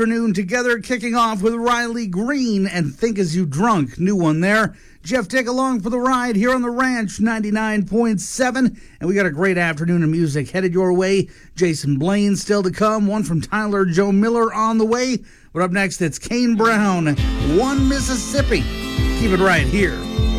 Afternoon together, kicking off with Riley Green and Think As You Drunk. New one there. Jeff, take along for the ride here on the Ranch 99.7. And we got a great afternoon of music headed your way. Jason Blaine still to come. One from Tyler Joe Miller on the way. But up next, it's Kane Brown, One Mississippi. Keep it right here.